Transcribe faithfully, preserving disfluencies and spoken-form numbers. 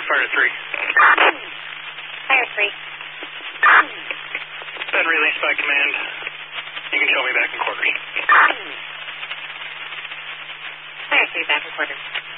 fire to three. Fire three. Been released by command. You can show me back in quarters. Fire three, back in quarters.